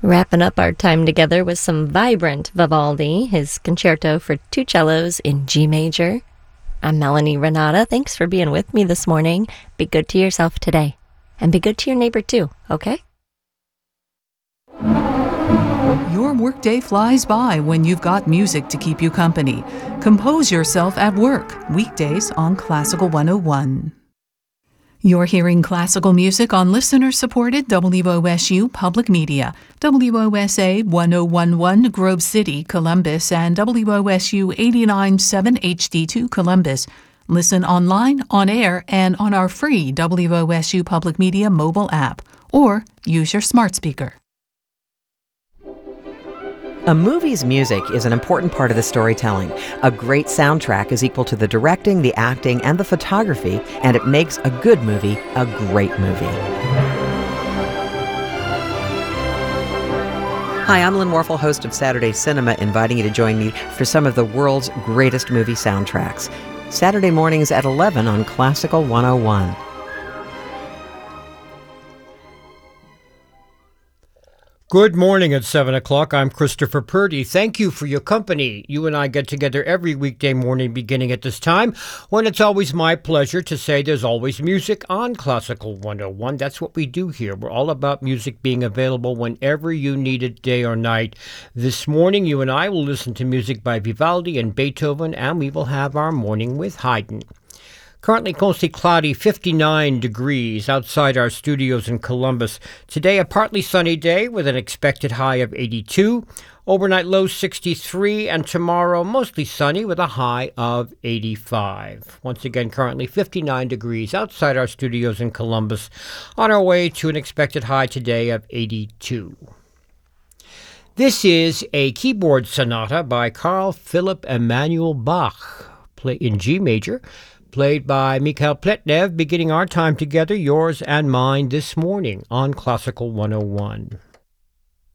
Wrapping up our time together with some vibrant Vivaldi, his concerto for two cellos in G major. I'm Melanie Renata. Thanks for being with me this morning. Be good to yourself today. And be good to your neighbor too, okay? Your workday flies by when you've got music to keep you company. Compose yourself at work, weekdays on Classical 101. You're hearing classical music on listener-supported WOSU Public Media, WOSA 1011 Grove City, Columbus, and WOSU 89.7 HD2 Columbus. Listen online, on air, and on our free WOSU Public Media mobile app, or use your smart speaker. A movie's music is an important part of the storytelling. A great soundtrack is equal to the directing, the acting, and the photography, and it makes a good movie a great movie. Hi, I'm Lynn Warfel, host of Saturday Cinema, inviting you to join me for some of the world's greatest movie soundtracks. Saturday mornings at 11 on Classical 101. Good morning at 7 o'clock. I'm Christopher Purdy. Thank you for your company. You and I get together every weekday morning beginning at this time, when it's always my pleasure to say there's always music on Classical 101. That's what we do here. We're all about music being available whenever you need it, day or night. This morning, you and I will listen to music by Vivaldi and Beethoven, and we will have our morning with Haydn. Currently mostly cloudy, 59 degrees outside our studios in Columbus. Today, a partly sunny day with an expected high of 82. Overnight low 63, and tomorrow mostly sunny with a high of 85. Once again, currently 59 degrees outside our studios in Columbus. On our way to an expected high today of 82. This is a keyboard sonata by Carl Philipp Emanuel Bach, in G major, played by Mikhail Pletnev, beginning our time together, yours and mine, this morning on Classical 101.